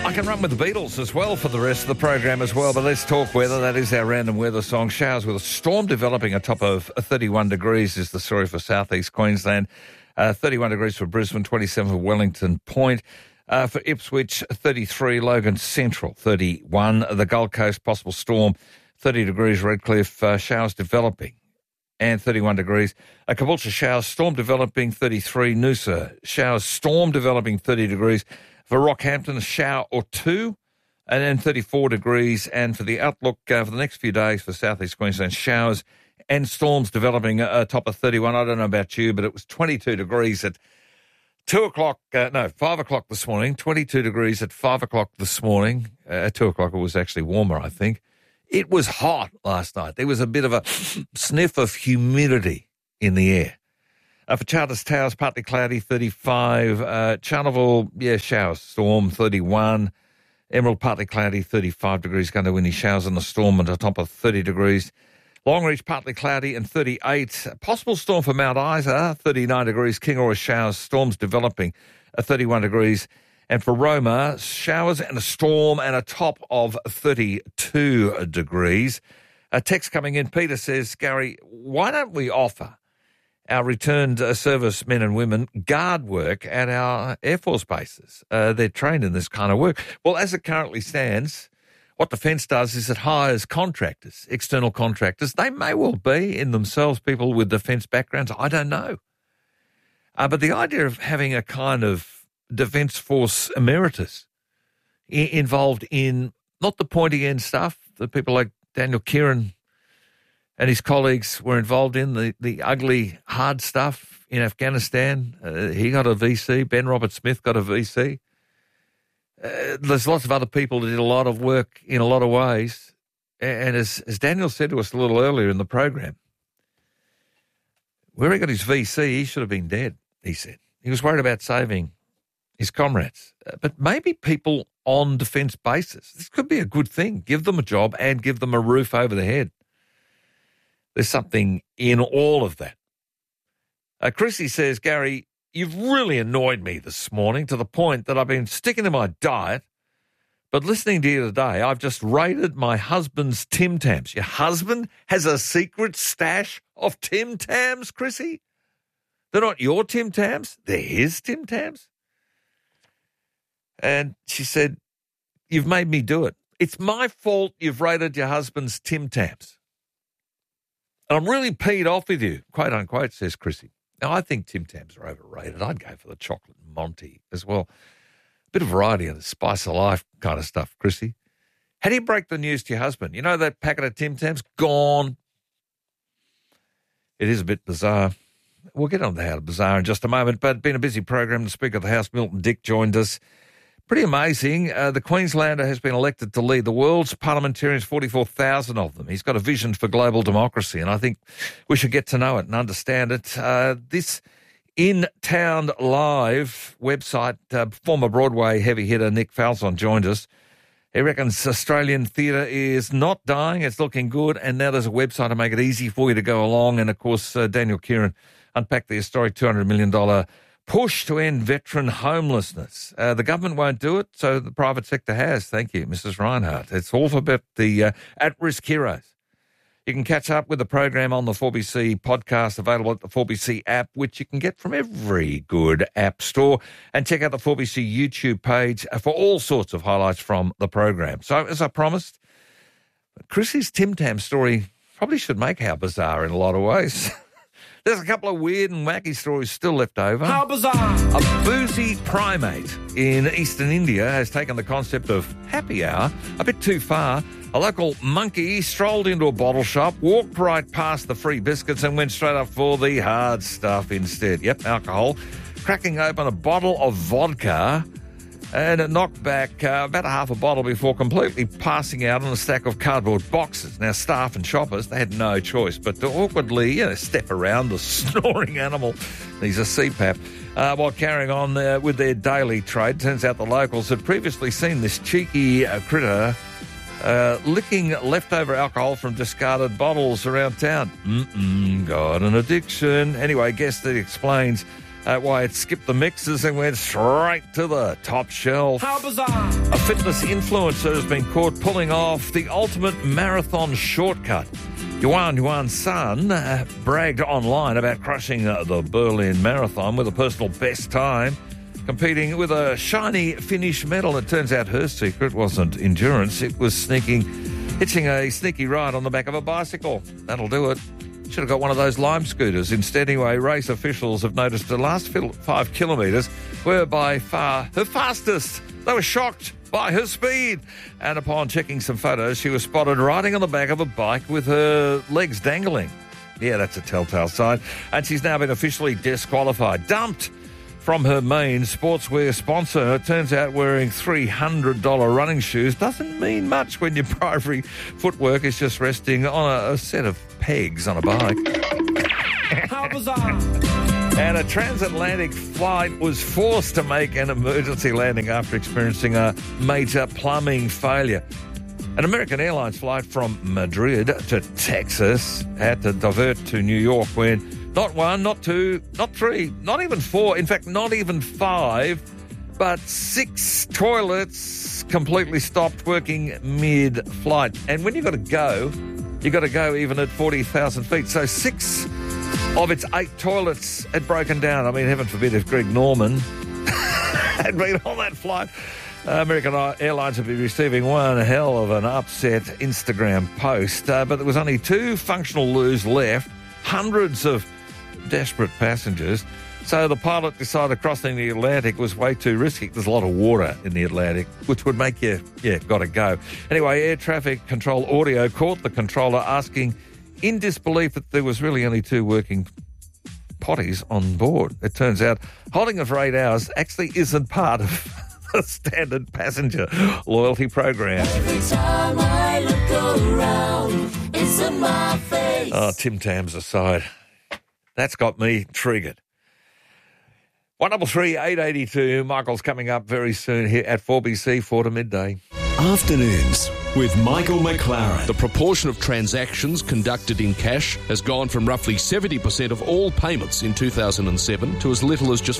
I can run with the Beatles as well for the rest of the program as well, but let's talk weather. That is our random weather song. Showers with a storm developing atop of 31 degrees is the story for southeast Queensland. 31 degrees for Brisbane, 27 for Wellington Point. For Ipswich, 33, Logan Central, 31. The Gold Coast, possible storm, 30 degrees, Redcliffe, showers developing, and 31 degrees. Caboolture, showers, storm developing, 33. Noosa, showers, storm developing, 30 degrees. For Rockhampton, a shower or two, and then 34 degrees. And for the outlook for the next few days for southeast Queensland, showers and storms developing top of 31. I don't know about you, but it was 22 degrees at 5 o'clock this morning, 22 degrees at 5 o'clock this morning. At 2 o'clock it was actually warmer, I think. It was hot last night. There was a bit of a sniff of humidity in the air. For Charters Towers, partly cloudy, 35. Charleville, showers, storm, 31. Emerald, partly cloudy, 35 degrees. Going to windy showers and a storm at the top of 30 degrees. Longreach, partly cloudy and 38. Possible storm for Mount Isa, 39 degrees. Kingaroy, showers, storms developing at 31 degrees. And for Roma, showers and a storm and a top of 32 degrees. A text coming in. Peter says, Gary, why don't we offer our returned service men and women guard work at our Air Force bases? They're trained in this kind of work. Well, as it currently stands, what Defence does is it hires contractors, external contractors. They may well be in themselves people with defence backgrounds. I don't know. But the idea of having a kind of Defence Force emeritus involved in not the pointy end stuff that people like Daniel Kieran and his colleagues were involved in, the ugly, hard stuff in Afghanistan. He got a VC. Ben Roberts-Smith got a VC. There's lots of other people that did a lot of work in a lot of ways. And as Daniel said to us a little earlier in the program, where he got his VC, he should have been dead, he said. He was worried about saving his comrades. But maybe people on defence bases, this could be a good thing. Give them a job and give them a roof over their head. There's something in all of that. Chrissy says, Gary, you've really annoyed me this morning to the point that I've been sticking to my diet, but listening to you today, I've just raided my husband's Tim Tams. Your husband has a secret stash of Tim Tams, Chrissy? They're not your Tim Tams, they're his Tim Tams. And she said, you've made me do it. It's my fault you've raided your husband's Tim Tams. I'm really peed off with you, quote unquote, says Chrissy. Now, I think Tim Tams are overrated. I'd go for the chocolate Monty as well. Bit of variety of the spice of life kind of stuff, Chrissy. How do you break the news to your husband? You know that packet of Tim Tams? Gone. It is a bit bizarre. We'll get on to how bizarre in just a moment, but it's been a busy program. The Speaker of the House, Milton Dick, joined us. Pretty amazing. The Queenslander has been elected to lead the world's parliamentarians, 44,000 of them. He's got a vision for global democracy, and I think we should get to know it and understand it. This In Town Live website, former Broadway heavy hitter Nick Falzon joined us. He reckons Australian theatre is not dying, it's looking good, and now there's a website to make it easy for you to go along. And, of course, Daniel Kieran unpacked the historic $200 million push to end veteran homelessness. The government won't do it, so the private sector has. Thank you, Mrs. Reinhardt. It's all about the at-risk heroes. You can catch up with the program on the 4BC podcast, available at the 4BC app, which you can get from every good app store. And check out the 4BC YouTube page for all sorts of highlights from the program. So, as I promised, Chrissy's Tim Tam story probably should make How Bizarre in a lot of ways. There's a couple of weird and wacky stories still left over. How bizarre! A boozy primate in eastern India has taken the concept of happy hour a bit too far. A local monkey strolled into a bottle shop, walked right past the free biscuits and went straight up for the hard stuff instead. Yep, alcohol. Cracking open a bottle of vodka, and it knocked back about half a bottle before completely passing out on a stack of cardboard boxes. Now, staff and shoppers, they had no choice but to awkwardly step around the snoring animal. He's a CPAP. While carrying on with their daily trade. Turns out the locals had previously seen this cheeky critter licking leftover alcohol from discarded bottles around town. Got an addiction. Anyway, guess that explains Why it skipped the mixes and went straight to the top shelf. How bizarre! A fitness influencer has been caught pulling off the ultimate marathon shortcut. Yuan San bragged online about crushing the Berlin Marathon with a personal best time, competing with a shiny finish medal. It turns out her secret wasn't endurance, it was hitching a sneaky ride on the back of a bicycle. That'll do it. Should have got one of those Lime scooters. Instead, anyway, race officials have noticed the last 5 kilometres were by far her fastest. They were shocked by her speed. And upon checking some photos, she was spotted riding on the back of a bike with her legs dangling. Yeah, that's a telltale sign. And she's now been officially disqualified, dumped from her main sportswear sponsor. It turns out wearing $300 running shoes doesn't mean much when your primary footwork is just resting on a set of pegs on a bike. How bizarre! And a transatlantic flight was forced to make an emergency landing after experiencing a major plumbing failure. An American Airlines flight from Madrid to Texas had to divert to New York when not one, not two, not three, not even four, in fact, not even 5, but 6 toilets completely stopped working mid-flight. And when you've got to go even at 40,000 feet. So 6 of its 8 toilets had broken down. I mean, heaven forbid if Greg Norman had been on that flight. American Airlines would be receiving one hell of an upset Instagram post. But there was only 2 functional loos left, hundreds of desperate passengers. So the pilot decided crossing the Atlantic was way too risky. There's a lot of water in the Atlantic, which would make you, got to go. Anyway, air traffic control audio caught the controller asking in disbelief that there was really only 2 working potties on board. It turns out holding it for 8 hours actually isn't part of the standard passenger loyalty program. Every time I look around, it's in my face. Oh, Tim Tams aside, that's got me triggered. 133 882. Michael's coming up very soon here at 4BC, 4 to midday. Afternoons with Michael McLaren. The proportion of transactions conducted in cash has gone from roughly 70% of all payments in 2007 to as little as just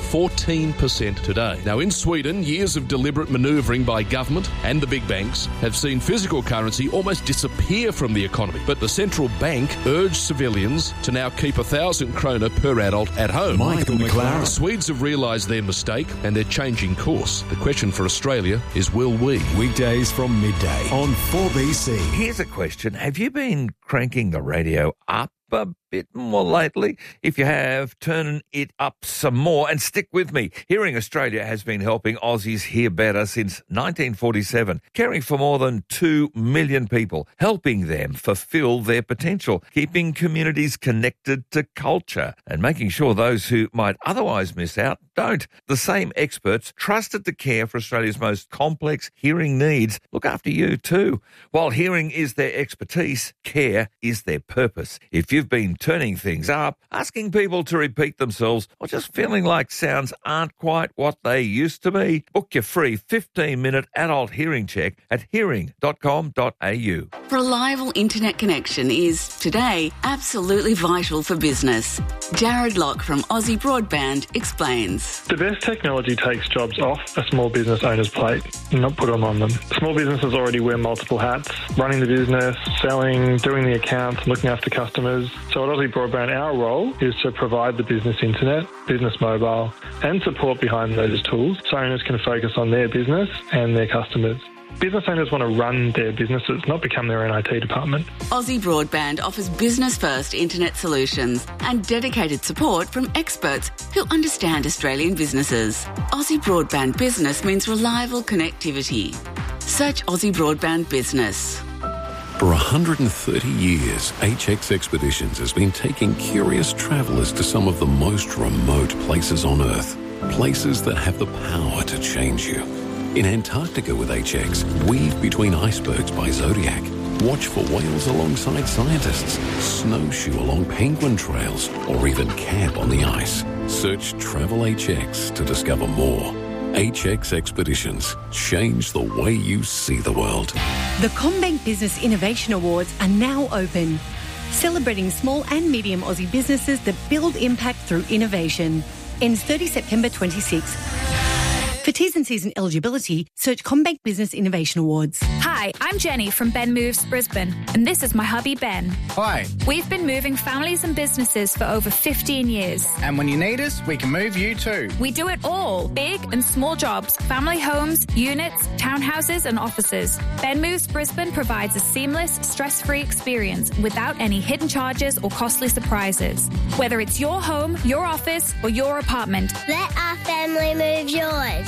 14% today. Now, in Sweden, years of deliberate manoeuvring by government and the big banks have seen physical currency almost disappear from the economy. But the central bank urged civilians to now keep 1,000 krona per adult at home. Michael McLaren. The Swedes have realised their mistake and they're changing course. The question for Australia is, will we? Weekdays from midday on 4BC. Here's a question. Have you been cranking the radio up a bit more lately? If you have, turn it up some more and stick with me. Hearing Australia has been helping Aussies hear better since 1947, caring for more than 2 million people, helping them fulfil their potential, keeping communities connected to culture and making sure those who might otherwise miss out don't. The same experts trusted to care for Australia's most complex hearing needs look after you too. While hearing is their expertise, care is their purpose. If you've been turning things up, asking people to repeat themselves, or just feeling like sounds aren't quite what they used to be, book your free 15-minute adult hearing check at hearing.com.au. Reliable internet connection is, today, absolutely vital for business. Jared Locke from Aussie Broadband explains. The best technology takes jobs off a small business owner's plate, not put them on them. Small businesses already wear multiple hats, running the business, selling, doing the accounts, looking after customers. So at Aussie Broadband, our role is to provide the business internet, business mobile, and support behind those tools so owners can focus on their business and their customers. Business owners want to run their businesses, not become their own IT department. Aussie Broadband offers business-first internet solutions and dedicated support from experts who understand Australian businesses. Aussie Broadband Business means reliable connectivity. Search Aussie Broadband Business. For 130 years, HX Expeditions has been taking curious travellers to some of the most remote places on Earth. Places that have the power to change you. In Antarctica with HX, weave between icebergs by Zodiac. Watch for whales alongside scientists. Snowshoe along penguin trails. Or even camp on the ice. Search Travel HX to discover more. HX Expeditions. Change the way you see the world. The CommBank Business Innovation Awards are now open, celebrating small and medium Aussie businesses that build impact through innovation. Ends 30 September 26. For T's and C's and eligibility, search CommBank Business Innovation Awards. Hi, I'm Jenny from Ben Moves Brisbane, and this is my hubby Ben. Hi. We've been moving families and businesses for over 15 years. And when you need us, we can move you too. We do it all. Big and small jobs, family homes, units, townhouses and offices. Ben Moves Brisbane provides a seamless, stress-free experience without any hidden charges or costly surprises. Whether it's your home, your office or your apartment. Let our family move yours.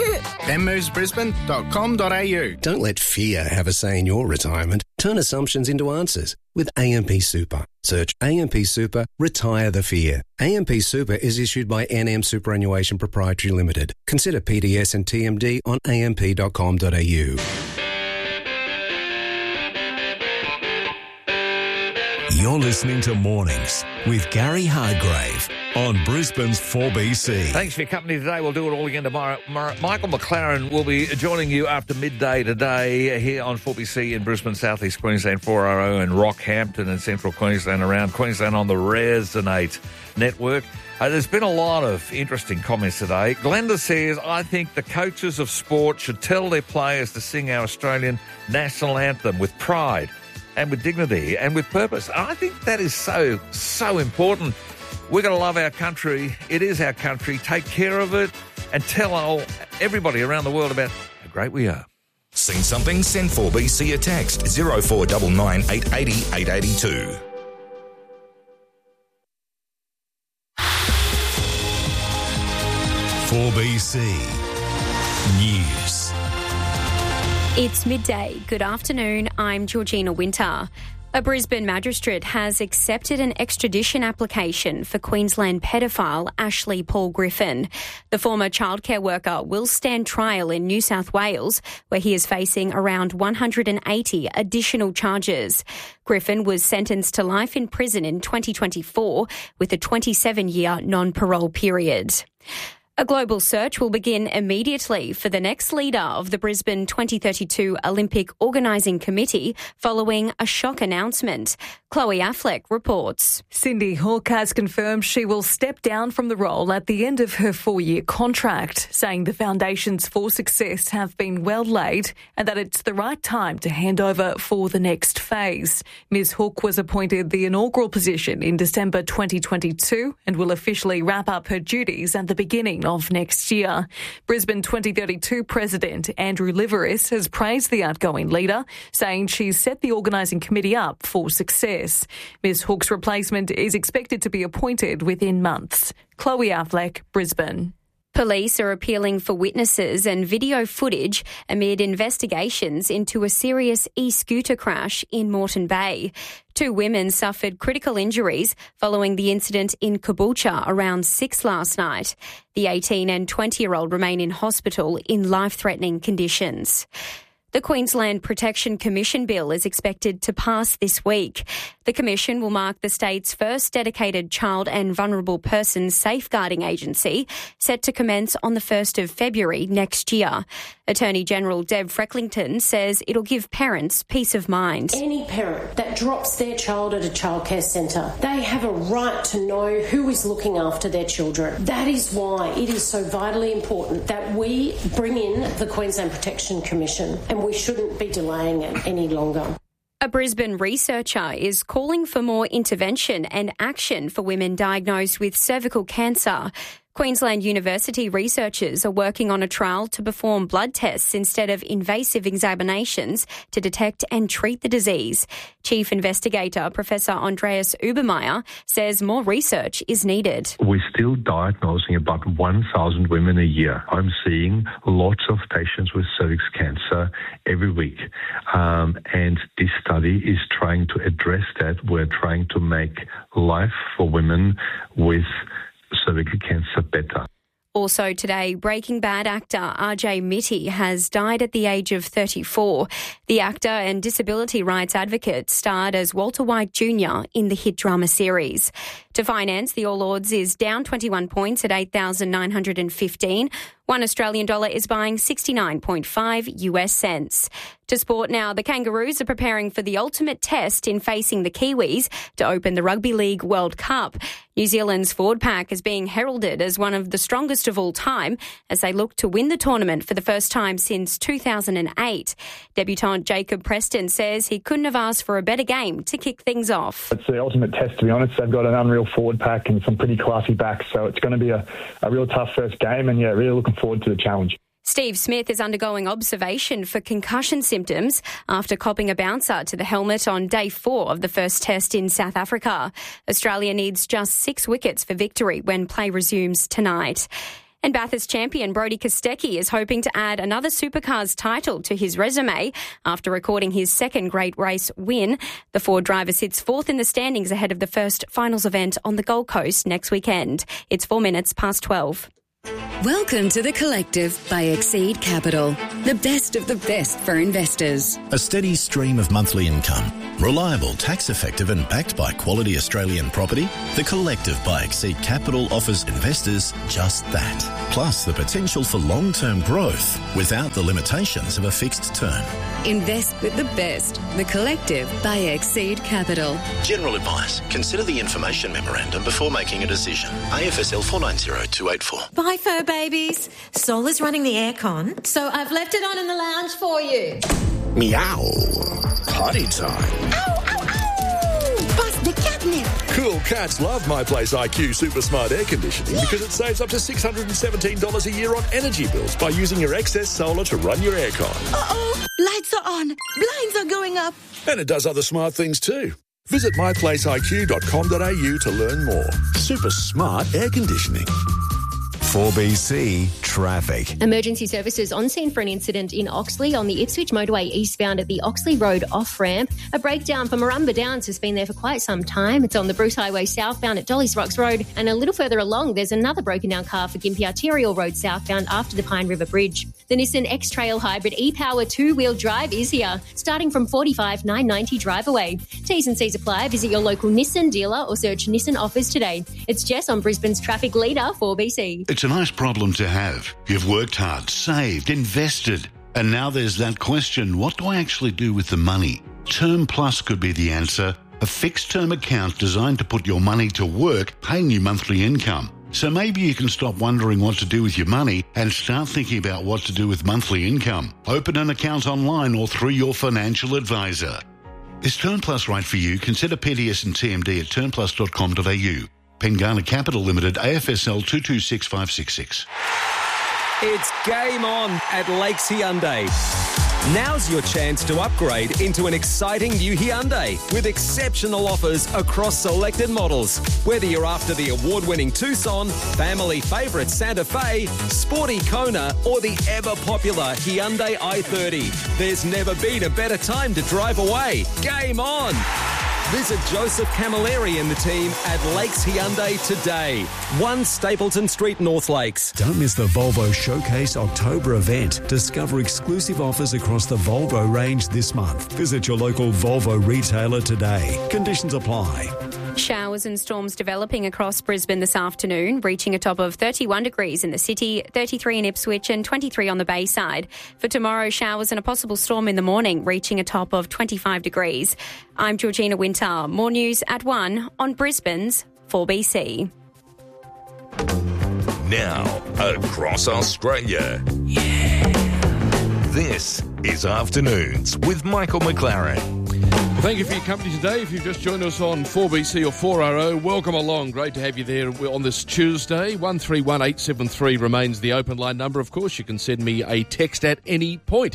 benmovesbrisbane.com.au. Don't let fear have a say in your retirement. Turn assumptions into answers with AMP Super. Search AMP Super, retire the fear. AMP Super is issued by NM Superannuation Proprietary Limited. Consider PDS and TMD on amp.com.au. You're listening to Mornings with Gary Hargrave on Brisbane's 4BC. Thanks for your company today. We'll do it all again tomorrow. Michael McLaren will be joining you after midday today here on 4BC in Brisbane, South East Queensland, 4RO and Rockhampton and Central Queensland, around Queensland on the Resonate network. There's been a lot of interesting comments today. Glenda says, I think the coaches of sport should tell their players to sing our Australian national anthem with pride and with dignity and with purpose. I think that is so important. We're going to love our country. It is our country. Take care of it and tell everybody around the world about how great we are. Seen something? Send 4BC a text 0499 880 882. News. It's midday. Good afternoon. I'm Georgina Winter. A Brisbane magistrate has accepted an extradition application for Queensland paedophile Ashley Paul Griffin. The former childcare worker will stand trial in New South Wales, where he is facing around 180 additional charges. Griffin was sentenced to life in prison in 2024 with a 27-year non-parole period. A global search will begin immediately for the next leader of the Brisbane 2032 Olympic Organising Committee following a shock announcement. Chloe Affleck reports. Cindy Hook has confirmed she will step down from the role at the end of her 4-year contract, saying the foundations for success have been well laid and that it's the right time to hand over for the next phase. Ms Hook was appointed the inaugural position in December 2022 and will officially wrap up her duties at the beginning of next year. Brisbane 2032 President Andrew Liveris has praised the outgoing leader, saying she's set the organising committee up for success. Ms Hook's replacement is expected to be appointed within months. Chloe Affleck, Brisbane. Police are appealing for witnesses and video footage amid investigations into a serious e-scooter crash in Moreton Bay. 2 women suffered critical injuries following the incident in Caboolture around 6 last night. The 18 and 20-year-old remain in hospital in life-threatening conditions. The Queensland Protection Commission Bill is expected to pass this week. The Commission will mark the state's first dedicated child and vulnerable person safeguarding agency, set to commence on the 1st of February next year. Attorney General Deb Frecklington says it'll give parents peace of mind. Any parent that drops their child at a childcare centre, they have a right to know who is looking after their children. That is why it is so vitally important that we bring in the Queensland Protection Commission, and we shouldn't be delaying it any longer. A Brisbane researcher is calling for more intervention and action for women diagnosed with cervical cancer. Queensland University researchers are working on a trial to perform blood tests instead of invasive examinations to detect and treat the disease. Chief Investigator Professor Andreas Ubermeyer says more research is needed. We're still diagnosing about 1,000 women a year. I'm seeing lots of patients with cervix cancer every week. And this study is trying to address that. We're trying to make life for women with cervical cancer better. Also today, Breaking Bad actor RJ Mitty has died at the age of 34. The actor and disability rights advocate starred as Walter White Jr. in the hit drama series. To finance, the All Ords is down 21 points at 8,915, One Australian dollar is buying 69.5 US cents. To sport now, the Kangaroos are preparing for the ultimate test in facing the Kiwis to open the Rugby League World Cup. New Zealand's forward pack is being heralded as one of the strongest of all time as they look to win the tournament for the first time since 2008. Debutant Jacob Preston says he couldn't have asked for a better game to kick things off. It's the ultimate test, to be honest. They've got an unreal forward pack and some pretty classy backs, so it's going to be a real tough first game, and really looking forward to the challenge. Steve Smith is undergoing observation for concussion symptoms after copping a bouncer to the helmet on day 4 of the first test in South Africa. Australia needs just 6 wickets for victory when play resumes tonight. And Bathurst champion Brodie Kostecki is hoping to add another Supercars title to his resume after recording his second Great Race win. The Ford driver sits 4th in the standings ahead of the first finals event on the Gold Coast next weekend. It's 4 minutes past 12. Welcome to The Collective by Exceed Capital, the best of the best for investors. A steady stream of monthly income, reliable, tax-effective and backed by quality Australian property, The Collective by Exceed Capital offers investors just that. Plus the potential for long-term growth without the limitations of a fixed term. Invest with the best. The Collective by Exceed Capital. General advice. Consider the information memorandum before making a decision. AFSL 490284. Bye, fur babies. Sol is running the aircon, so I've left it on in the lounge for you. Meow. Potty time. Ow, ow, ow! Bust the catnip. Cool cats love My Place IQ Super Smart Air Conditioning because it saves up to $617 a year on energy bills by using your excess solar to run your aircon. Uh-oh. Lights are on. Blinds are going up. And it does other smart things too. Visit myplaceiq.com.au to learn more. Super smart air conditioning. 4BC Traffic. Emergency services on scene for an incident in Oxley on the Ipswich motorway eastbound at the Oxley Road off-ramp. A breakdown for Marumba Downs has been there for quite some time. It's on the Bruce Highway southbound at Dolly's Rocks Road, and a little further along there's another broken down car for Gympie Arterial Road southbound after the Pine River Bridge. The Nissan X-Trail Hybrid e-Power 2-wheel drive is here, starting from $45,990 drive away. T's and C's apply. Visit your local Nissan dealer or search Nissan offers today. It's Jess on Brisbane's traffic leader, 4BC. It's a nice problem to have. You've worked hard, saved, invested, and now there's that question, what do I actually do with the money? Term Plus could be the answer. A fixed-term account designed to put your money to work, paying you monthly income. So maybe you can stop wondering what to do with your money and start thinking about what to do with monthly income. Open an account online or through your financial advisor. Is Term Plus right for you? Consider PDS and TMD at turnplus.com.au. Pengana Capital Limited, AFSL 226566. It's game on at Lakes Hyundai. Now's your chance to upgrade into an exciting new Hyundai with exceptional offers across selected models. Whether you're after the award-winning Tucson, family favourite Santa Fe, sporty Kona, or the ever-popular Hyundai i30, there's never been a better time to drive away. Game on! Visit Joseph Camilleri and the team at Lakes Hyundai today. 1 Stapleton Street, North Lakes. Don't miss the Volvo Showcase October event. Discover exclusive offers across the Volvo range this month. Visit your local Volvo retailer today. Conditions apply. Showers and storms developing across Brisbane this afternoon, reaching a top of 31 degrees in the city, 33 in Ipswich and 23 on the Bayside. For tomorrow, showers and a possible storm in the morning, reaching a top of 25 degrees. I'm Georgina Winter. More news at 1 on Brisbane's 4BC. Now, across Australia. This is Afternoons with Michael McLaren. Thank you for your company today. If you've just joined us on 4BC or 4RO, welcome along. Great to have you there on this Tuesday. 131873 remains the open line number. Of course, you can send me a text at any point.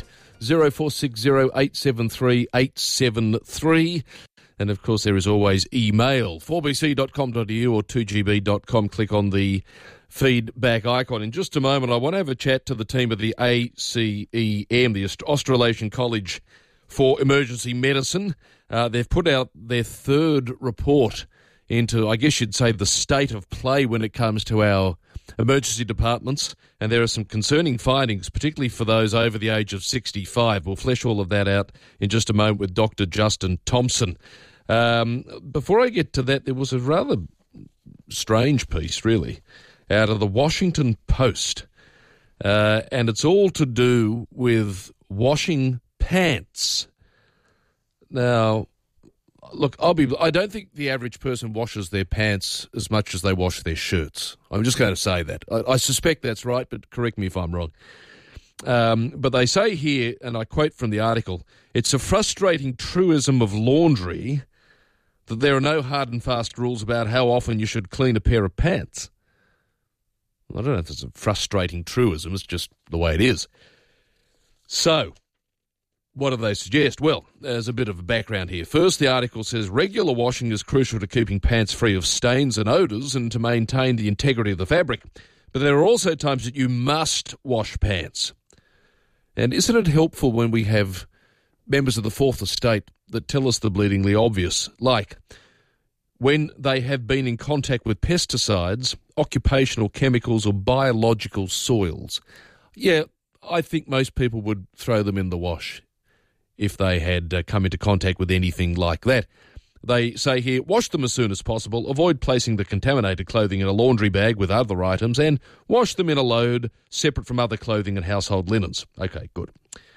0460873873. And, of course, there is always email, 4bc.com.au or 2gb.com. Click on the feedback icon. In just a moment, I want to have a chat to the team of the ACEM, the Australasian College for Emergency Medicine. They've put out their third report into, I guess you'd say, the state of play when it comes to our emergency departments, and there are some concerning findings, particularly for those over the age of 65. We'll flesh all of that out in just a moment with Dr. Justin Thompson. Before I get to that, there was a rather strange piece, really, out of the Washington Post. and it's all to do with washing pants. Now, look, I don't think the average person washes their pants as much as they wash their shirts. I'm just going to say that. I suspect that's right, but correct me if I'm wrong. But they say here, and I quote from the article, it's a frustrating truism of laundry that there are no hard and fast rules about how often you should clean a pair of pants. Well, I don't know if it's a frustrating truism, it's just the way it is. So, what do they suggest? Well, there's a bit of a background here. First, the article says regular washing is crucial to keeping pants free of stains and odours and to maintain the integrity of the fabric. But there are also times that you must wash pants. And isn't it helpful when we have members of the Fourth Estate that tell us the bleedingly obvious, like when they have been in contact with pesticides, occupational chemicals or biological soils? Yeah, I think most people would throw them in the wash if they had come into contact with anything like that. They say here, wash them as soon as possible, avoid placing the contaminated clothing in a laundry bag with other items, and wash them in a load separate from other clothing and household linens. Okay, good.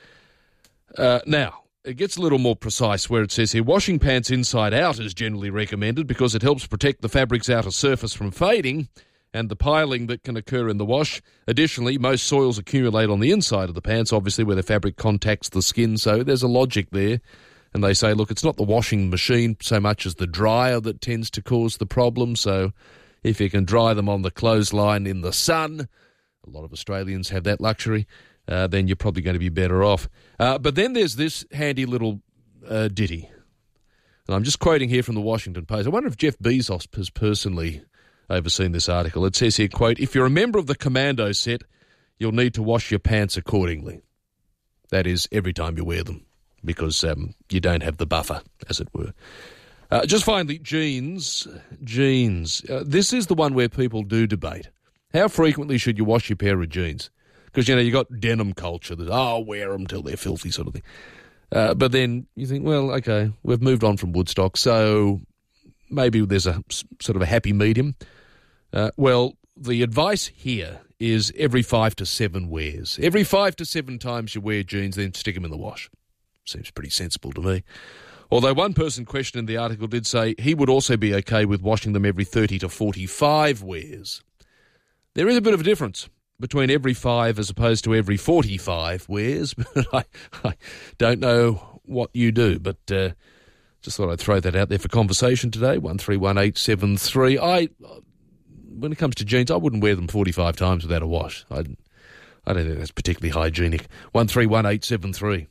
Now, it gets a little more precise where it says here, washing pants inside out is generally recommended because it helps protect the fabric's outer surface from fading and the piling that can occur in the wash. Additionally, most soils accumulate on the inside of the pants, obviously where the fabric contacts the skin, so there's a logic there. And they say, look, it's not the washing machine so much as the dryer that tends to cause the problem. So if you can dry them on the clothesline in the sun, a lot of Australians have that luxury, then you're probably going to be better off. But then there's this handy little ditty. And I'm just quoting here from the Washington Post. I wonder if Jeff Bezos has personally overseen this article. It says here, quote, if you're a member of the commando set, you'll need to wash your pants accordingly. That is, every time you wear them, because you don't have the buffer, as it were. Just finally, jeans. This is the one where people do debate. How frequently should you wash your pair of jeans? Because, you got denim culture that, wear them till they're filthy sort of thing. But then you think, well, okay, we've moved on from Woodstock, so maybe there's a sort of a happy medium. Well, the advice here is every 5 to 7 wears. Every 5 to 7 times you wear jeans, then stick them in the wash. Seems pretty sensible to me. Although one person questioned in the article did say he would also be okay with washing them every 30 to 45 wears. There is a bit of a difference between every 5 as opposed to every 45 wears, but I don't know what you do. But just thought I'd throw that out there for conversation today, 131873. When it comes to jeans, I wouldn't wear them 45 times without a wash. I don't think that's particularly hygienic. 131873.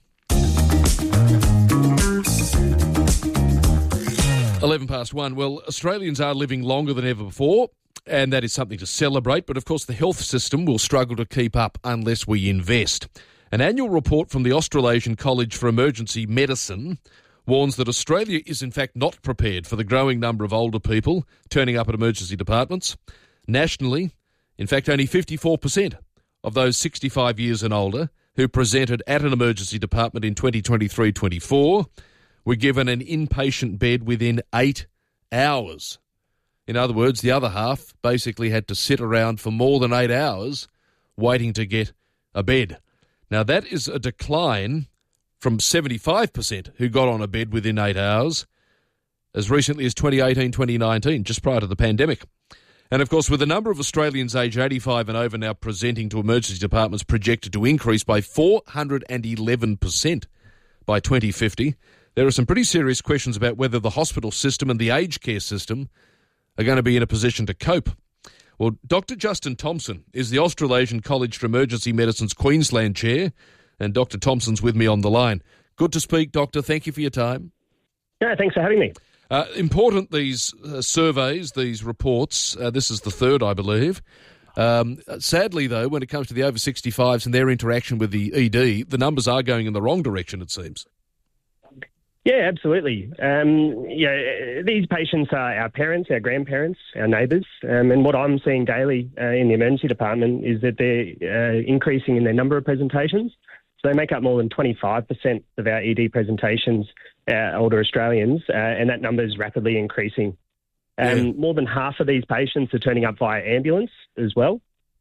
1:11. Well, Australians are living longer than ever before, and that is something to celebrate. But, of course, the health system will struggle to keep up unless we invest. An annual report from the Australasian College for Emergency Medicine warns that Australia is, in fact, not prepared for the growing number of older people turning up at emergency departments. Nationally, in fact, only 54% of those 65 years and older who presented at an emergency department in 2023-24 were given an inpatient bed within 8 hours. In other words, the other half basically had to sit around for more than 8 hours waiting to get a bed. Now, that is a decline from 75% who got on a bed within 8 hours as recently as 2018-2019, just prior to the pandemic. And, of course, with the number of Australians aged 85 and over now presenting to emergency departments projected to increase by 411% by 2050, there are some pretty serious questions about whether the hospital system and the aged care system are going to be in a position to cope. Well, Dr. Justin Thompson is the Australasian College for Emergency Medicine's Queensland Chair, and Dr. Thompson's with me on the line. Good to speak, Doctor. Thank you for your time. Yeah, thanks for having me. Important, these surveys, these reports. This is the third, I believe. Sadly, though, when it comes to the over 65s and their interaction with the ED, the numbers are going in the wrong direction, it seems. Yeah, absolutely. These patients are our parents, our grandparents, our neighbours, and what I'm seeing daily in the emergency department is that they're increasing in their number of presentations. So they make up more than 25% of our ED presentations, older Australians, and that number is rapidly increasing. More than half of these patients are turning up via ambulance as well.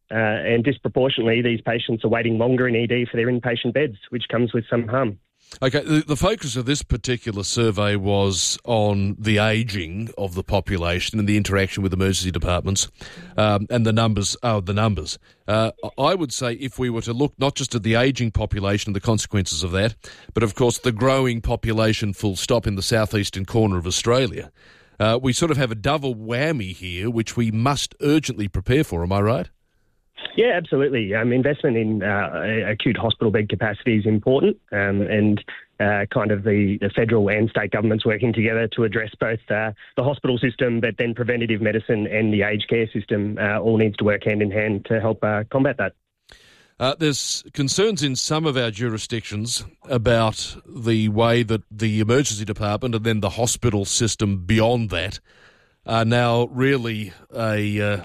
and disproportionately, these patients are waiting longer in ED for their inpatient beds, which comes with some harm. Okay, the focus of this particular survey was on the ageing of the population and the interaction with emergency departments, and the numbers are the numbers. I would say if we were to look not just at the ageing population and the consequences of that, but of course the growing population full stop in the southeastern corner of Australia, we sort of have a double whammy here, which we must urgently prepare for. Am I right? Yeah, absolutely. Investment in acute hospital bed capacity is important, and kind of the federal and state governments working together to address both the hospital system, but then preventative medicine and the aged care system all needs to work hand in hand to help combat that. There's concerns in some of our jurisdictions about the way that the emergency department and then the hospital system beyond that are now really a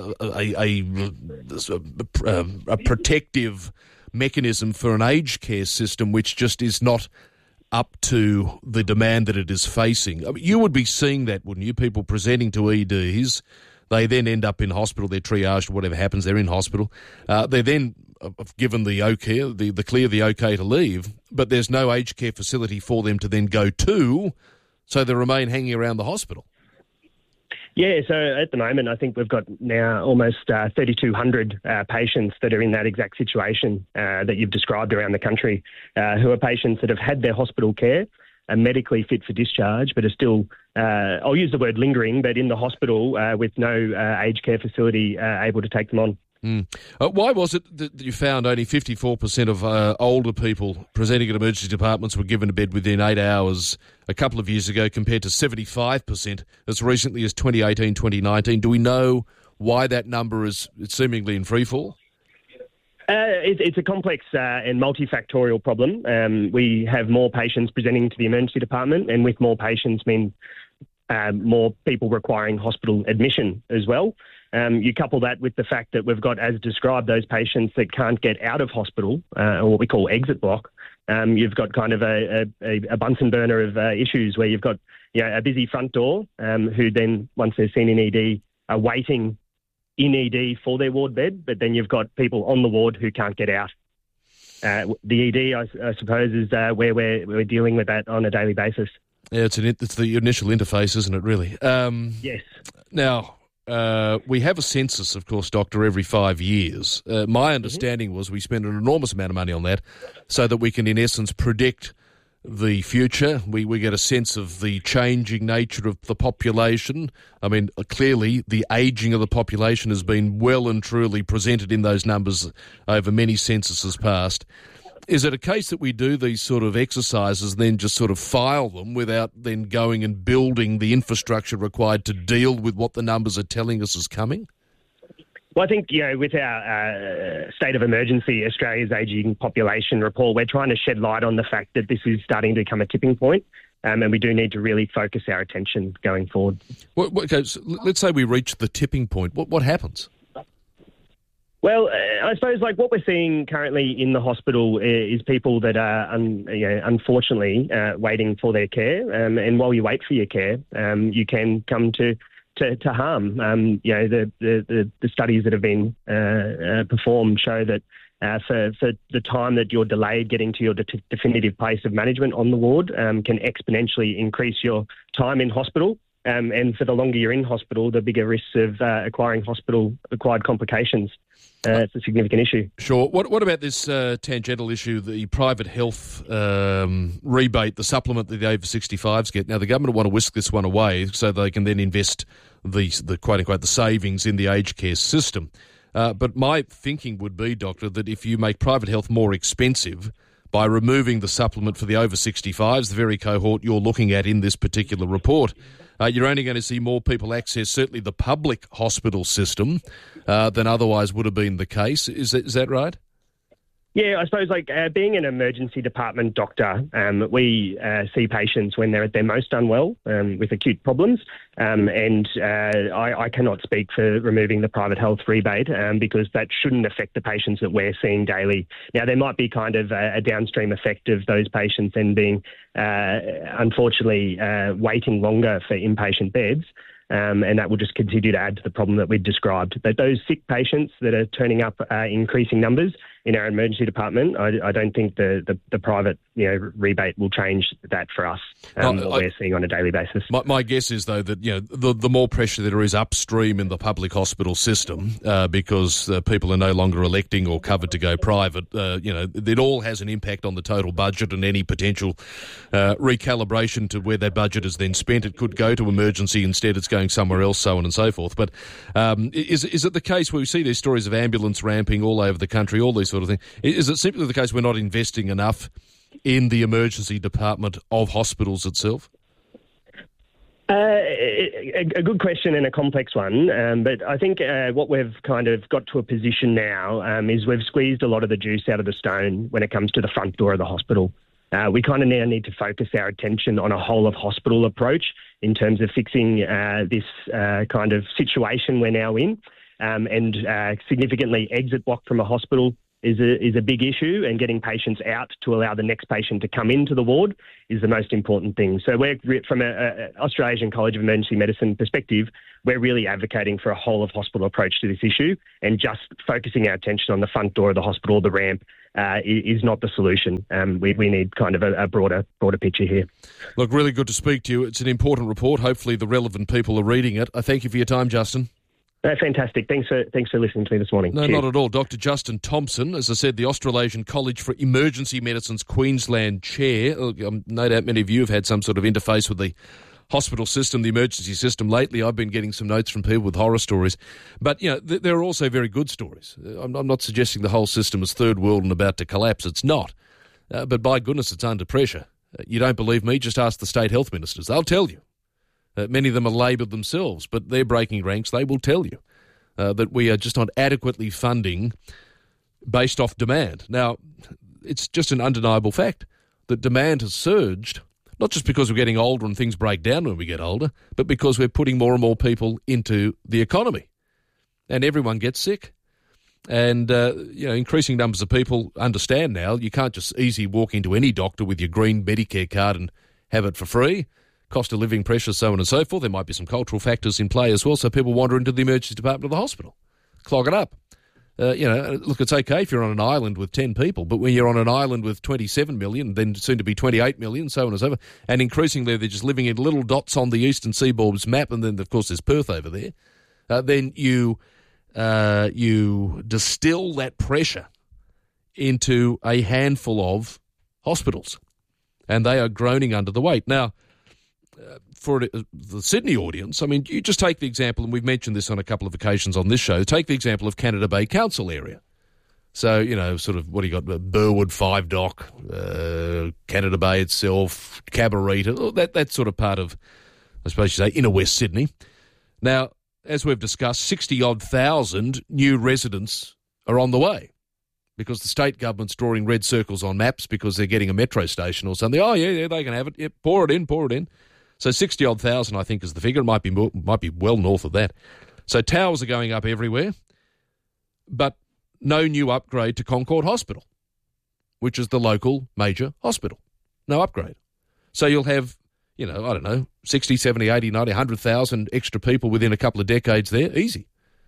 protective mechanism for an aged care system which just is not up to the demand that it is facing. I mean, you would be seeing that, wouldn't you? People presenting to EDs, they then end up in hospital, they're triaged, whatever happens, they're in hospital. They're then given the okay, the clear, the okay to leave, but there's no aged care facility for them to then go to, so they remain hanging around the hospital. Yeah, so at the moment, I think we've got now almost 3,200 patients that are in that exact situation that you've described around the country, who are patients that have had their hospital care, are medically fit for discharge, but are still, I'll use the word lingering, but in the hospital with no aged care facility able to take them on. Why was it that you found only 54% of older people presenting at emergency departments were given a bed within 8 hours a couple of years ago compared to 75% as recently as 2018, 2019? Do we know why that number is seemingly in freefall? It's a complex and multifactorial problem. We have more patients presenting to the emergency department, and with more patients mean more people requiring hospital admission as well. You couple that with the fact that we've got, as described, those patients that can't get out of hospital, or what we call exit block. You've got kind of a Bunsen burner of issues where you've got a busy front door, who then, once they're seen in ED, are waiting in ED for their ward bed, but then you've got people on the ward who can't get out. The ED, I suppose, is where we're dealing with that on a daily basis. Yeah, it's the initial interface, isn't it, really? Yes. Now, we have a census, of course, Doctor, every 5 years. My understanding was we spend an enormous amount of money on that so that we can, in essence, predict the future. We get a sense of the changing nature of the population. I mean, clearly the ageing of the population has been well and truly presented in those numbers over many censuses past. Is it a case that we do these sort of exercises and then just sort of file them without then going and building the infrastructure required to deal with what the numbers are telling us is coming? Well, I think, with our state of emergency, Australia's ageing population report, we're trying to shed light on the fact that this is starting to become a tipping point, and we do need to really focus our attention going forward. Okay, so let's say we reach the tipping point. What happens? Well, I suppose what we're seeing currently in the hospital is people that are, unfortunately, waiting for their care. And while you wait for your care, you can come to harm. The studies that have been performed show that for the time that you're delayed getting to your definitive place of management on the ward can exponentially increase your time in hospital. And for the longer you're in hospital, the bigger risks of acquiring hospital-acquired complications. It's a significant issue. Sure. What about this tangential issue, the private health rebate, the supplement that the over-65s get? Now, the government want to whisk this one away so they can then invest the quote-unquote, the savings in the aged care system. But my thinking would be, Doctor, that if you make private health more expensive by removing the supplement for the over-65s, the very cohort you're looking at in this particular report, you're only going to see more people access certainly the public hospital system than otherwise would have been the case. Is that right? Yeah, I suppose being an emergency department doctor, we see patients when they're at their most unwell with acute problems, and I cannot speak for removing the private health rebate because that shouldn't affect the patients that we're seeing daily. Now, there might be kind of a downstream effect of those patients then being, unfortunately, waiting longer for inpatient beds. and that will just continue to add to the problem that we've described. But those sick patients that are turning up increasing numbers in our emergency department, I don't think the private rebate will change that for us, what we're seeing on a daily basis. My guess is, though, that the more pressure there is upstream in the public hospital system because people are no longer electing or covered to go private, it all has an impact on the total budget, and any potential recalibration to where that budget is then spent. It could go to emergency, instead it's going somewhere else, so on and so forth. But is it the case where we see these stories of ambulance ramping all over the country, all these sort of things? Is it simply the case we're not investing enough in the emergency department of hospitals itself? A good question and a complex one, but I think what we've kind of got to a position now is we've squeezed a lot of the juice out of the stone when it comes to the front door of the hospital. We kind of now need to focus our attention on a whole-of-hospital approach in terms of fixing this kind of situation we're now in, and significantly exit block from a hospital is a big issue, and getting patients out to allow the next patient to come into the ward is the most important thing. So we're, from an Australasian College of Emergency Medicine perspective, we're really advocating for a whole-of-hospital approach to this issue, and just focusing our attention on the front door of the hospital, the ramp, is not the solution. We need kind of a broader picture here. Look, really good to speak to you. It's an important report. Hopefully the relevant people are reading it. I thank you for your time, Justin. Fantastic. Thanks for listening to me this morning. No, Cheers. not at all. Dr. Justin Thompson, as I said, the Australasian College for Emergency Medicine's Queensland chair. No doubt many of you have had some sort of interface with the hospital system, the emergency system lately. I've been getting some notes from people with horror stories. But, there are also very good stories. I'm not suggesting the whole system is third world and about to collapse. It's not. But by goodness, it's under pressure. You don't believe me? Just ask the state health ministers. They'll tell you. Many of them are laboured themselves, but they're breaking ranks. They will tell you that we are just not adequately funding based off demand. Now, it's just an undeniable fact that demand has surged, not just because we're getting older and things break down when we get older, but because we're putting more and more people into the economy. And everyone gets sick. And, increasing numbers of people understand now you can't just easily walk into any doctor with your green Medicare card and have it for free. Cost of living pressure, so on and so forth. There might be some cultural factors in play as well, so people wander into the emergency department of the hospital, clog it up. Look, it's okay if you're on an island with 10 people, but when you're on an island with 27 million, then soon to be 28 million, so on and so forth, and increasingly they're just living in little dots on the eastern seaboard's map, and then, of course, there's Perth over there, then you distill that pressure into a handful of hospitals, and they are groaning under the weight. Now, for the Sydney audience, I mean, you just take the example, and we've mentioned this on a couple of occasions on this show, take the example of Canada Bay Council area. So, sort of, what do you got, Burwood, Five Dock, Canada Bay itself, Cabarita, that sort of part of, I suppose you say, inner West Sydney. Now, as we've discussed, 60-odd thousand new residents are on the way because the state government's drawing red circles on maps because they're getting a metro station or something. Oh, yeah, they can have it. Yeah, pour it in. So 60-odd thousand, I think, is the figure. It might be well north of that. So towers are going up everywhere, but no new upgrade to Concord Hospital, which is the local major hospital. No upgrade. So you'll have, 60, 70, 80, 90, 100,000 extra people within a couple of decades there. Easy.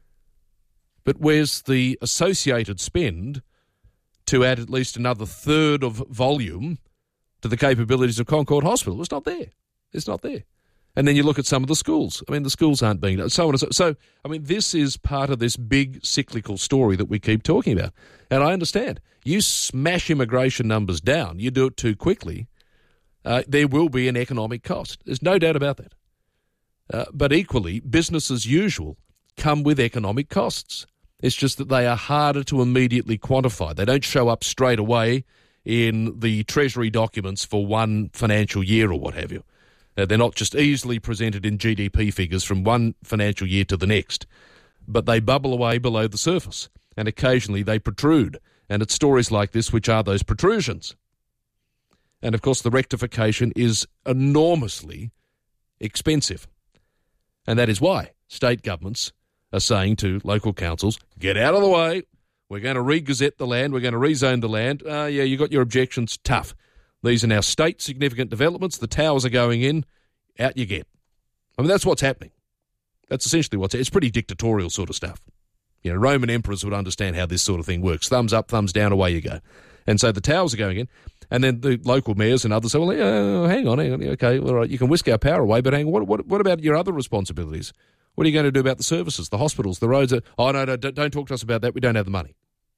But where's the associated spend to add at least another third of volume to the capabilities of Concord Hospital? It's not there. It's not there. And then you look at some of the schools. I mean, the schools aren't being done. So on and so. So, I mean, this is part of this big cyclical story that we keep talking about. And I understand. You smash immigration numbers down, you do it too quickly, there will be an economic cost. There's no doubt about that. But equally, business as usual come with economic costs. It's just that they are harder to immediately quantify. They don't show up straight away in the Treasury documents for one financial year or what have you. They're not just easily presented in GDP figures from one financial year to the next, but they bubble away below the surface, and occasionally they protrude, and it's stories like this which are those protrusions. And, of course, the rectification is enormously expensive, and that is why state governments are saying to local councils, get out of the way, we're going to re-gazette the land, we're going to rezone the land. You got your objections, tough. These are now state significant developments. The towers are going in. Out you get. I mean, that's what's happening. That's essentially it's pretty dictatorial sort of stuff. You know, Roman emperors would understand how this sort of thing works. Thumbs up, thumbs down, away you go. And so the towers are going in, and then the local mayors and others say, well, hang on, okay, all right, you can whisk our power away, but hang on, what about your other responsibilities? What are you going to do about the services, the hospitals, the roads? Oh, no, don't talk to us about that. We don't have the money.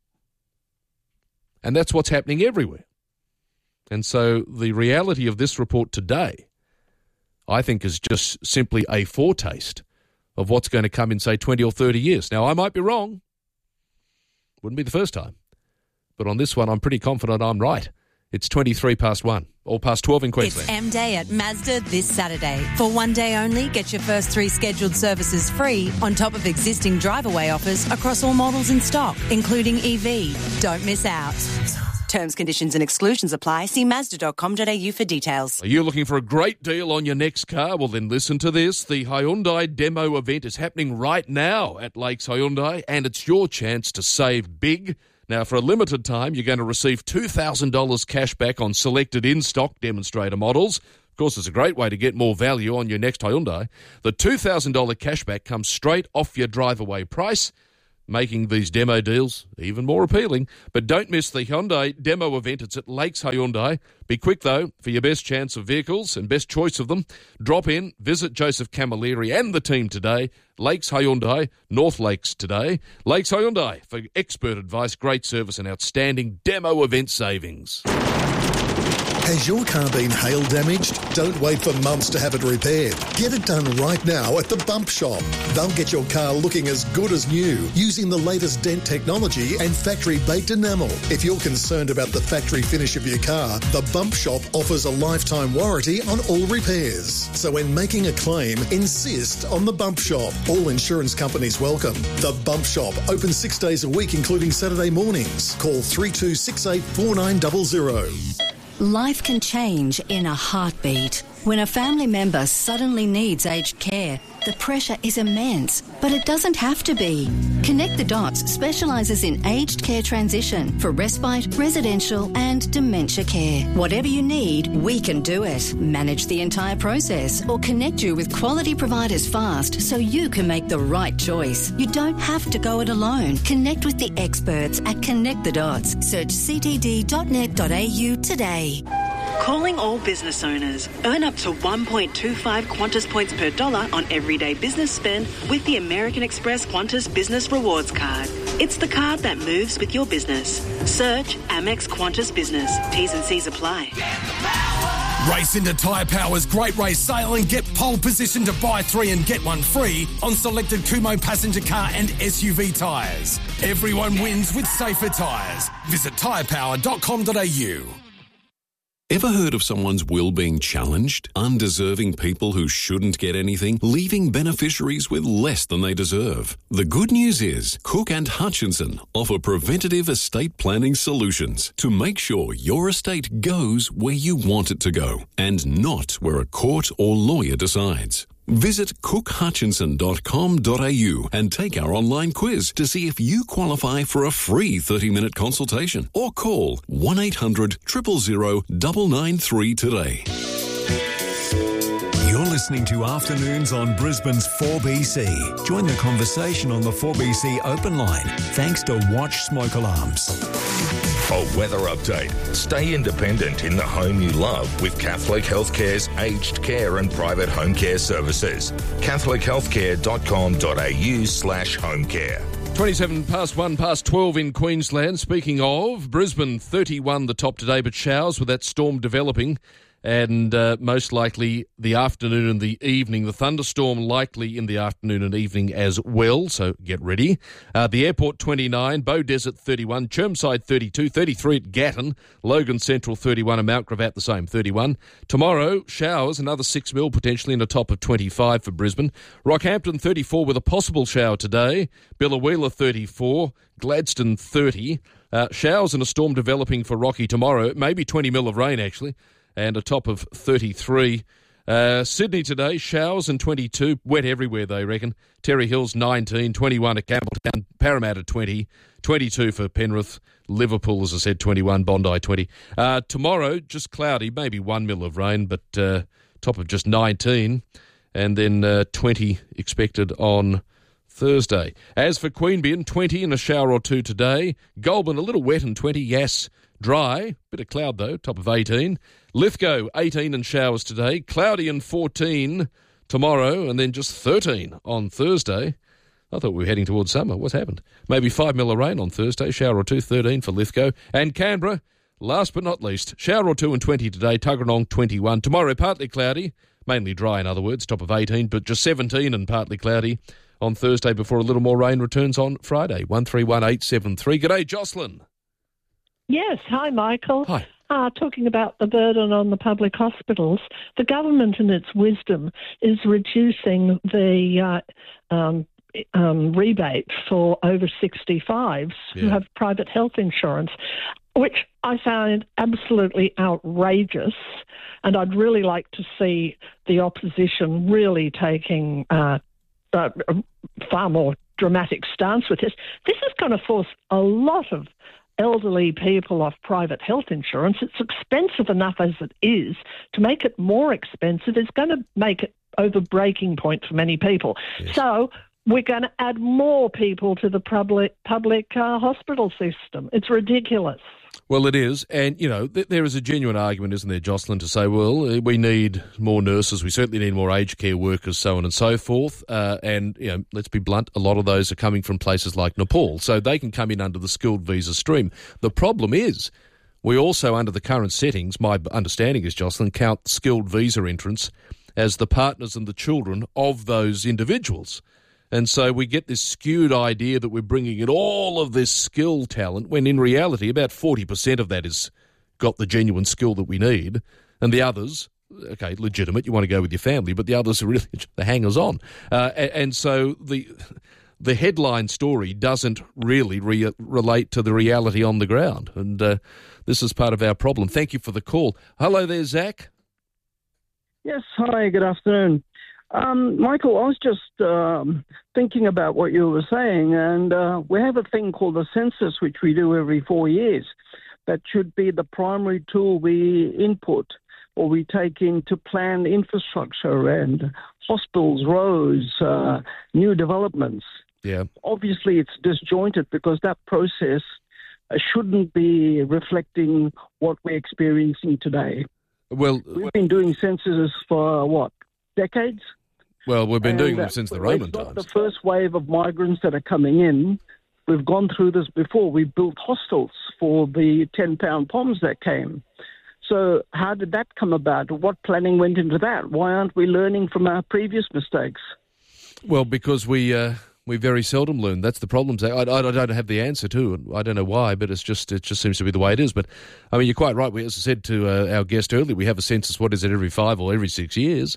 And that's what's happening everywhere. And so the reality of this report today, I think, is just simply a foretaste of what's going to come in, say, 20 or 30 years. Now, I might be wrong. Wouldn't be the first time. But on this one, I'm pretty confident I'm right. It's 23 past 1, or past 12 in Queensland. It's M-Day at Mazda this Saturday. For one day only, get your first 3 scheduled services free on top of existing drive-away offers across all models in stock, including EV. Don't miss out. Terms, conditions and exclusions apply. See Mazda.com.au for details. Are you looking for a great deal on your next car? Well, then listen to this. The Hyundai demo event is happening right now at Lakes Hyundai, and it's your chance to save big. Now, for a limited time, you're going to receive $2,000 cash back on selected in-stock demonstrator models. Of course, it's a great way to get more value on your next Hyundai. The $2,000 cashback comes straight off your drive-away price, making these demo deals even more appealing. But don't miss the Hyundai demo event. It's at Lakes Hyundai. Be quick, though, for your best chance of vehicles and best choice of them. Drop in, visit Joseph Camilleri and the team today. Lakes Hyundai, North Lakes today. Lakes Hyundai for expert advice, great service and outstanding demo event savings. Has your car been hail damaged? Don't wait for months to have it repaired. Get it done right now at the Bump Shop. They'll get your car looking as good as new using the latest dent technology and factory-baked enamel. If you're concerned about the factory finish of your car, the Bump Shop offers a lifetime warranty on all repairs. So when making a claim, insist on the Bump Shop. All insurance companies welcome. The Bump Shop, open 6 days a week, including Saturday mornings. Call 3268 4900. Life can change in a heartbeat. When a family member suddenly needs aged care, the pressure is immense, but it doesn't have to be. Connect the Dots specialises in aged care transition for respite, residential and dementia care. Whatever you need, we can do it. Manage the entire process or connect you with quality providers fast so you can make the right choice. You don't have to go it alone. Connect with the experts at Connect the Dots. Search ctd.net.au today. Calling all business owners. Earn up to 1.25 Qantas points per dollar on everyday business spend with the American Express Qantas Business Rewards Card. It's the card that moves with your business. Search Amex Qantas Business. T's and C's apply. Race into Tyre Power's Great Race Sale and get pole position to buy 3 and get 1 free on selected Kumho passenger car and SUV tyres. Everyone wins with safer tyres. Visit tyrepower.com.au. Ever heard of someone's will being challenged? Undeserving people who shouldn't get anything, leaving beneficiaries with less than they deserve. The good news is Cook and Hutchinson offer preventative estate planning solutions to make sure your estate goes where you want it to go and not where a court or lawyer decides. Visit cookhutchinson.com.au and take our online quiz to see if you qualify for a free 30-minute consultation or call 1-800-000-993 today. You're listening to Afternoons on Brisbane's 4BC. Join the conversation on the 4BC open line thanks to Watch Smoke Alarms. A weather update. Stay independent in the home you love with Catholic Healthcare's aged care and private home care services. catholichealthcare.com.au/home care. 27 past 1 past 12 in Queensland. Speaking of, Brisbane 31 the top today, but showers with that storm developing. And most likely the afternoon and the evening. The thunderstorm likely in the afternoon and evening as well, so get ready. The airport 29, Bow Desert 31, Chermside 32, 33 at Gatton, Logan Central 31 and Mount Gravatt the same, 31. Tomorrow, showers, another 6 mil potentially in a top of 25 for Brisbane. Rockhampton 34 with a possible shower today. Biloela 34, Gladstone 30. Showers and a storm developing for Rocky tomorrow, maybe 20 mil of rain actually. And a top of 33. Sydney today, showers and 22. Wet everywhere, they reckon. Terry Hills 19, 21 at Campbelltown, Parramatta 20, 22 for Penrith, Liverpool, as I said, 21, Bondi 20. Tomorrow, just cloudy, maybe 1 mil of rain, but top of just 19. and then 20 expected on Thursday. As for Queanbeyan, 20 and a shower or two today. Goulburn, a little wet and 20. Yass, dry. Bit of cloud, though, top of 18. Lithgow, 18 and showers today. Cloudy and 14 tomorrow, and then just 13 on Thursday. I thought we were heading towards summer. What's happened? Maybe 5 mil of rain on Thursday, shower or two, 13 for Lithgow. And Canberra, last but not least, shower or two and 20 today, Tuggeranong 21. Tomorrow, partly cloudy, mainly dry in other words, top of 18, but just 17 and partly cloudy on Thursday before a little more rain returns on Friday. 131873. G'day, Jocelyn. Yes, hi, Michael. Hi. Talking about the burden on the public hospitals, the government in its wisdom is reducing the rebate for over 65s who have private health insurance, which I found absolutely outrageous. And I'd really like to see the opposition really taking a far more dramatic stance with this. This is going to force a lot of elderly people off private health insurance. It's expensive enough as it is. To make it more expensive is going to make it over breaking point for many people. Yes. So we're going to add more people to the public hospital system. It's ridiculous. Well, it is. And, you know, there is a genuine argument, isn't there, Jocelyn, to say, well, we need more nurses, we certainly need more aged care workers, so on and so forth. And, you know, let's be blunt, a lot of those are coming from places like Nepal, so they can come in under the skilled visa stream. The problem is we also, under the current settings, my understanding is, Jocelyn, count skilled visa entrants as the partners and the children of those individuals. And so we get this skewed idea that we're bringing in all of this skill talent, when in reality about 40% of that has got the genuine skill that we need, and the others, okay, legitimate, you want to go with your family, but the others are really the hangers-on. And so the headline story doesn't really relate to the reality on the ground, and this is part of our problem. Thank you for the call. Hello there, Zach. Yes, hi, good afternoon. Michael, I was just thinking about what you were saying, and we have a thing called the census, which we do every 4 years. That should be the primary tool we input or we take in to plan infrastructure and hospitals, roads, new developments. Yeah. Obviously, it's disjointed because that process shouldn't be reflecting what we're experiencing today. Well, we've been doing censuses for, what, decades? Well, we've been doing them since the Roman times. The first wave of migrants that are coming in, we've gone through this before. We built hostels for the 10-pound POMs that came. So how did that come about? What planning went into that? Why aren't we learning from our previous mistakes? Well, because we very seldom learn. That's the problem. I don't have the answer to it. I don't know why, but it just seems to be the way it is. But, I mean, you're quite right. As I said to our guest earlier, we have a census, what is it, every 5 or every 6 years.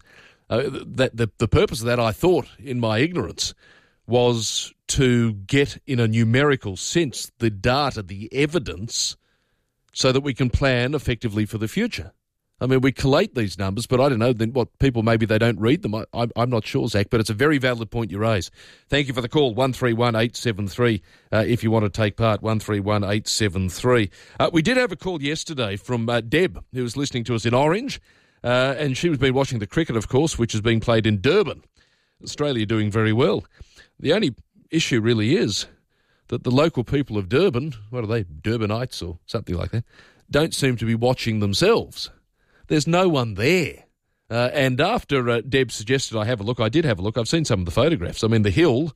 The purpose of that, I thought, in my ignorance, was to get in a numerical sense the data, the evidence, so that we can plan effectively for the future. I mean, we collate these numbers, but I don't know, then what people, maybe they don't read them. I'm not sure, Zach, but it's a very valid point you raise. Thank you for the call, 131873, if you want to take part, 131873. We did have a call yesterday from Deb, who was listening to us in Orange, and she was been watching the cricket, of course, which is being played in Durban. Australia doing very well. The only issue really is that the local people of Durban, what are they, Durbanites or something like that, don't seem to be watching themselves. There's no one there. And after Deb suggested I have a look, I did have a look. I've seen some of the photographs. I mean, the hill,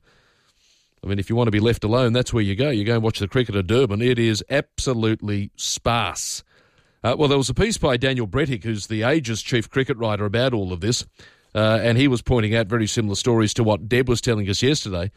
I mean, if you want to be left alone, that's where you go. You go and watch the cricket at Durban. It is absolutely sparse. Well, there was a piece by Daniel Brettig, who's the Age's chief cricket writer, about all of this, and he was pointing out very similar stories to what Deb was telling us yesterday.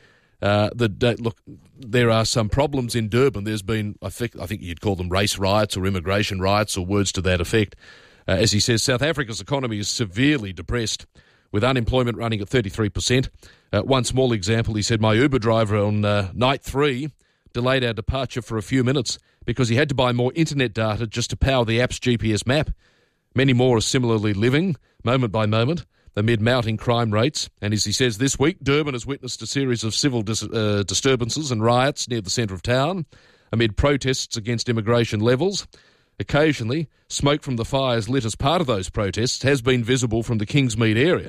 Look, there are some problems in Durban. There's been, I think you'd call them race riots or immigration riots or words to that effect. As he says, South Africa's economy is severely depressed, with unemployment running at 33%. One small example, he said, my Uber driver on night 3 delayed our departure for a few minutes because he had to buy more internet data just to power the app's GPS map. Many more are similarly living, moment by moment, amid mounting crime rates. And as he says, this week, Durban has witnessed a series of civil disturbances and riots near the centre of town, amid protests against immigration levels. Occasionally, smoke from the fires lit as part of those protests has been visible from the Kingsmead area,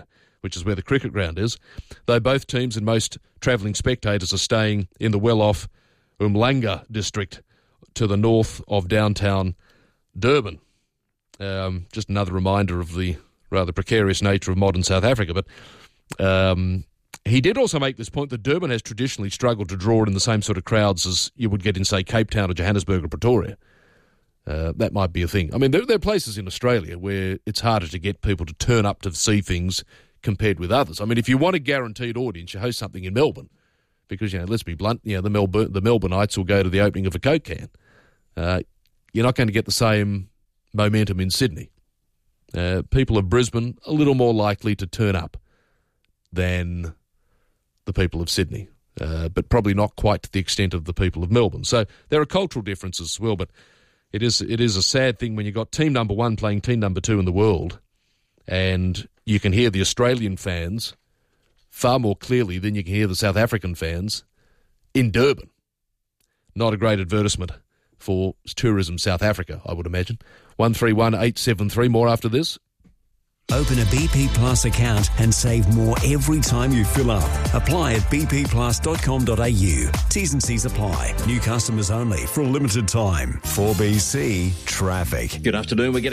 which is where the cricket ground is, though both teams and most travelling spectators are staying in the well-off Umhlanga district to the north of downtown Durban. Just another reminder of the rather precarious nature of modern South Africa. But he did also make this point that Durban has traditionally struggled to draw in the same sort of crowds as you would get in, say, Cape Town or Johannesburg or Pretoria. That might be a thing. I mean, there are places in Australia where it's harder to get people to turn up to see things compared with others. I mean, if you want a guaranteed audience, you host something in Melbourne because, let's be blunt, the Melbourneites will go to the opening of a Coke can. You're not going to get the same momentum in Sydney. People of Brisbane a little more likely to turn up than the people of Sydney, but probably not quite to the extent of the people of Melbourne. So there are cultural differences as well, but it is a sad thing when you've got team number 1 playing team number 2 in the world, and you can hear the Australian fans far more clearly than you can hear the South African fans in Durban. Not a great advertisement for Tourism South Africa, I would imagine. 131873, more after this. Open a BP Plus account and save more every time you fill up. Apply at bpplus.com.au. T's and C's apply. New customers only for a limited time. 4BC Traffic. Good afternoon. We're getting